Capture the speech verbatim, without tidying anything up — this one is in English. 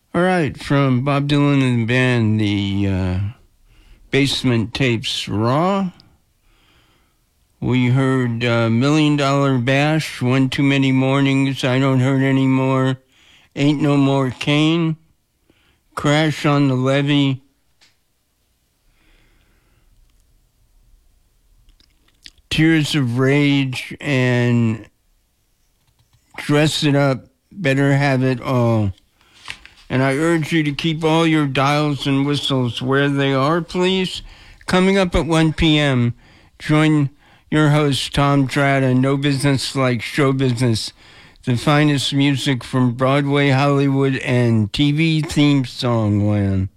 All right, from Bob Dylan and the band, the uh, Basement Tapes Raw. We heard uh, Million Dollar Bash, One Too Many Mornings, I Don't Hurt Anymore, Ain't No More Kane, Crash on the Levee, Tears of Rage, and Dress It Up, Better Have It All. And I urge you to keep all your dials and whistles where they are, please. Coming up at one p.m., join your host, Tom Trata, No Business Like Show Business, the finest music from Broadway, Hollywood, and T V theme song land.